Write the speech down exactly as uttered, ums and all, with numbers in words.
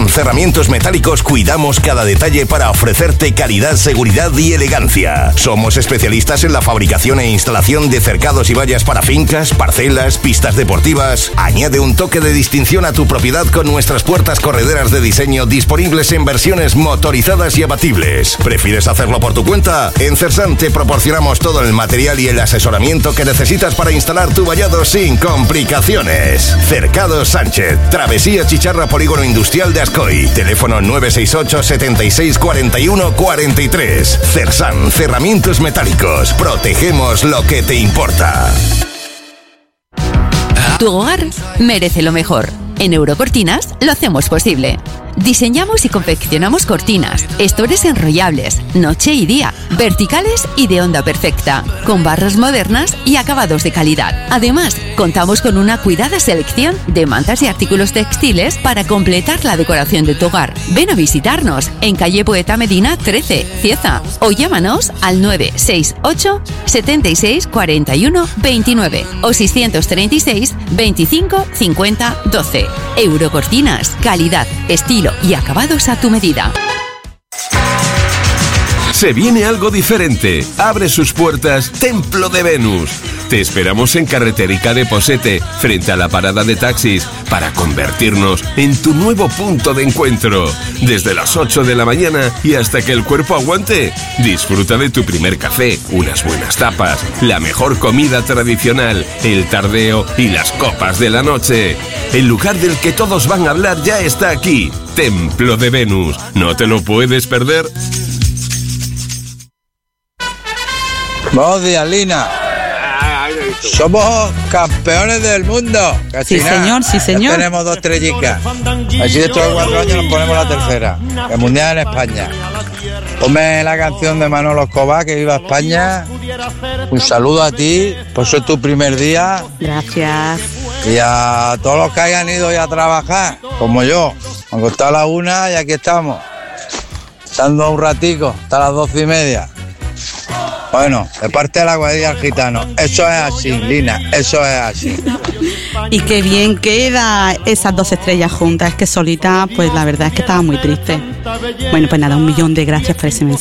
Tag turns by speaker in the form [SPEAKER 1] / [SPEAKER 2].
[SPEAKER 1] Cersan Cerramientos Metálicos cuidamos cada detalle para ofrecerte calidad, seguridad y elegancia. Somos especialistas en la fabricación e instalación de cercados y vallas para fincas, parcelas, pistas deportivas. Añade un toque de distinción a tu propiedad con nuestras puertas correderas de diseño disponibles en versiones motorizadas y abatibles. ¿Prefieres hacerlo por tu cuenta? En Cersan te proporcionamos todo el material y el asesoramiento que necesitas para instalar tu vallado sin complicaciones. Cercados Sánchez, Travesía Chicharra, Polígono Industrial de Ascoy. Teléfono nueve seis ocho, setenta y seis, cuarenta y uno, cuarenta y tres. Cersan Cerramientos Metálicos. Protegemos lo que te importa.
[SPEAKER 2] Tu hogar merece lo mejor. En Eurocortinas lo hacemos posible. Diseñamos y confeccionamos cortinas, estores enrollables, noche y día, verticales y de onda perfecta, con barras modernas y acabados de calidad. Además, contamos con una cuidada selección de mantas y artículos textiles para completar la decoración de tu hogar. Ven a visitarnos en calle Poeta Medina trece, Cieza, o llámanos al nueve seis ocho, setenta y seis, cuarenta y uno, veintinueve o seiscientos treinta y seis, veinticinco, cincuenta, doce. Eurocortinas, calidad, estilo y acabados a tu medida.
[SPEAKER 3] Se viene algo diferente. Abre sus puertas Templo de Venus. Te esperamos en Carreterica de Posete, frente a la parada de taxis, para convertirnos en tu nuevo punto de encuentro. Desde las ocho de la mañana y hasta que el cuerpo aguante. Disfruta de tu primer café, unas buenas tapas, la mejor comida tradicional, el tardeo y las copas de la noche. El lugar del que todos van a hablar ya está aquí. Templo de Venus. No te lo puedes perder.
[SPEAKER 4] Buenos días, Lina. Somos campeones del mundo.
[SPEAKER 5] Sí, señor, sí, señor.
[SPEAKER 4] Ya tenemos dos estrellitas. Así dentro de cuatro años nos ponemos la tercera. El mundial en España. Ponme la canción de Manolo Escobar, que viva España. Un saludo a ti, por ser tu primer día.
[SPEAKER 5] Gracias.
[SPEAKER 4] Y a todos los que hayan ido ya a trabajar, como yo. Me han costado la una y aquí estamos. Dando un ratico hasta las doce y media. Bueno, de parte de la cuadrilla del gitano, eso es así, Lina, eso es así.
[SPEAKER 5] Y qué bien queda esas dos estrellas juntas, es que solita, pues la verdad es que estaba muy triste. Bueno, pues nada, un millón de gracias por ese mensaje.